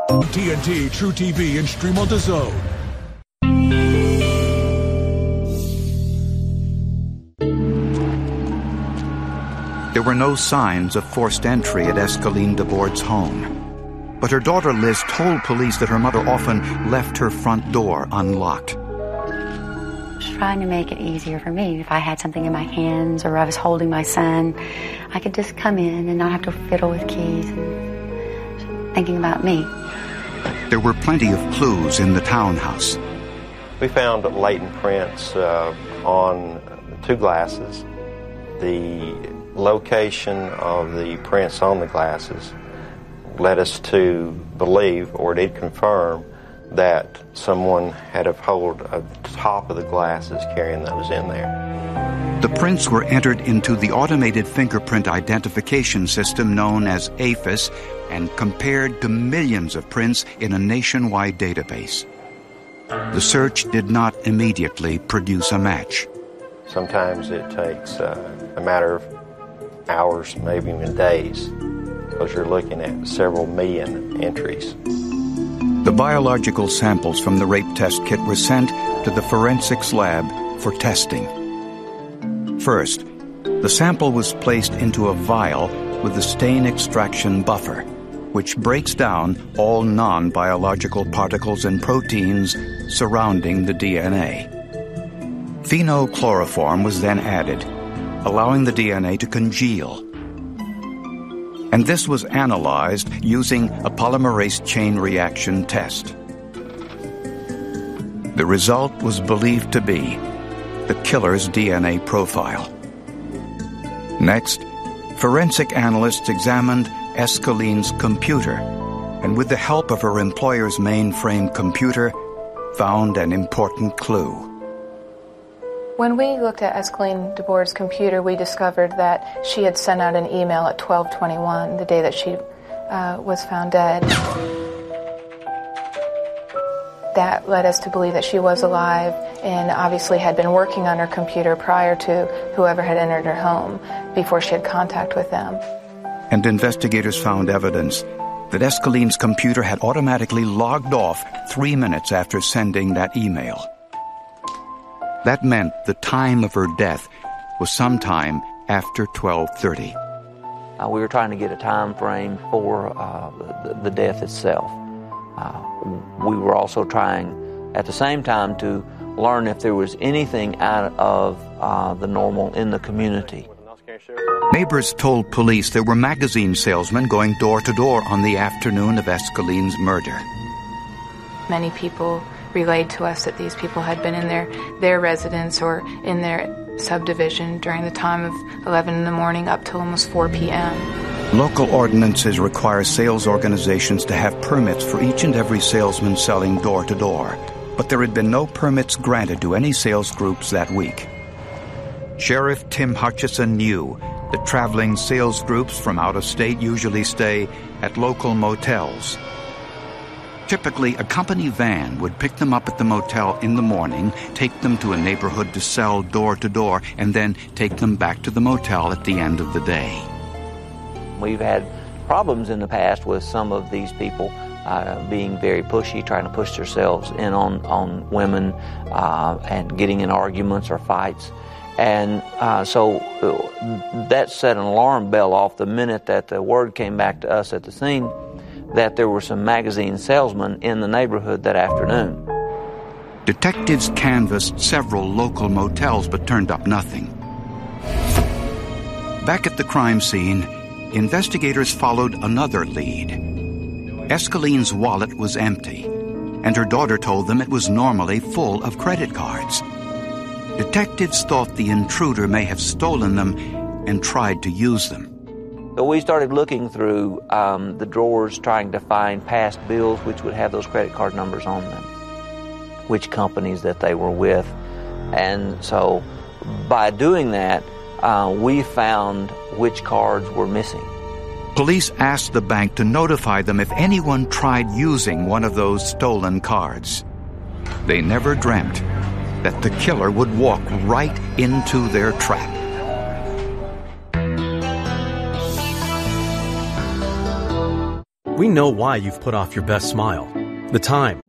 TNT, True TV, and stream on DAZN. There were no signs of forced entry at Escaline DeBoard's home. But her daughter Liz told police that her mother often left her front door unlocked. I was trying to make it easier for me. If I had something in my hands or I was holding my son, I could just come in and not have to fiddle with keys and thinking about me. There were plenty of clues in the townhouse. We found latent prints on 2 glasses. The location of the prints on the glasses led us to believe, or did confirm, that someone had a hold of the top of the glasses carrying those in there. The prints were entered into the automated fingerprint identification system known as AFIS and compared to millions of prints in a nationwide database. The search did not immediately produce a match. Sometimes it takes a matter of hours, maybe even days, because you're looking at several million entries. The biological samples from the rape test kit were sent to the forensics lab for testing. First, the sample was placed into a vial with a stain extraction buffer, which breaks down all non-biological particles and proteins surrounding the DNA. Phenochloroform was then added, allowing the DNA to congeal. And this was analyzed using a polymerase chain reaction test. The result was believed to be the killer's DNA profile. Next, forensic analysts examined Escaline's computer, and with the help of her employer's mainframe computer, found an important clue. When we looked at Escaline DeBoard's computer, we discovered that she had sent out an email at 12:21, the day that she was found dead. That led us to believe that she was alive and obviously had been working on her computer prior to whoever had entered her home before she had contact with them. And investigators found evidence that Escaline's computer had automatically logged off 3 minutes after sending that email. That meant the time of her death was sometime after 12:30. We were trying to get a time frame for the death itself. We were also trying at the same time to learn if there was anything out of the normal in the community. Neighbors told police there were magazine salesmen going door to door on the afternoon of Escaline's murder. Many people relayed to us that these people had been in their residence or in their subdivision during the time of 11 in the morning up till almost 4 p.m. Local ordinances require sales organizations to have permits for each and every salesman selling door to door, but there had been no permits granted to any sales groups that week. Sheriff Tim Hutchison knew that traveling sales groups from out of state usually stay at local motels. Typically, a company van would pick them up at the motel in the morning, take them to a neighborhood to sell door to door, and then take them back to the motel at the end of the day. We've had problems in the past with some of these people being very pushy, trying to push themselves in on women and getting in arguments or fights. And so that set an alarm bell off the minute that the word came back to us at the scene that there were some magazine salesmen in the neighborhood that afternoon. Detectives canvassed several local motels but turned up nothing. Back at the crime scene, investigators followed another lead. Escaline's wallet was empty, and her daughter told them it was normally full of credit cards. Detectives thought the intruder may have stolen them and tried to use them. So we started looking through the drawers trying to find past bills which would have those credit card numbers on them, which companies that they were with. And so by doing that, we found which cards were missing. Police asked the bank to notify them if anyone tried using one of those stolen cards. They never dreamt that the killer would walk right into their trap. We know why you've put off your best smile. The time,